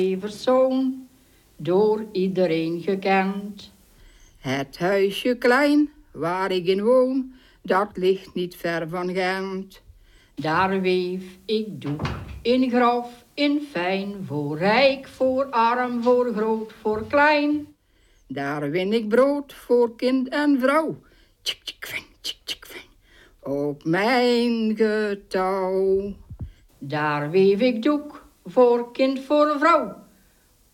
Everszoon, door iedereen gekend. Het huisje klein, waar ik in woon, dat ligt niet ver van Gent. Daar weef ik doek in grof, in fijn, voor rijk, voor arm, voor groot, voor klein. Daar win ik brood voor kind en vrouw. Tjik, tjik, fijn, tjik, tjik, fijn, op mijn getouw. Daar weef ik doek voor kind, voor vrouw.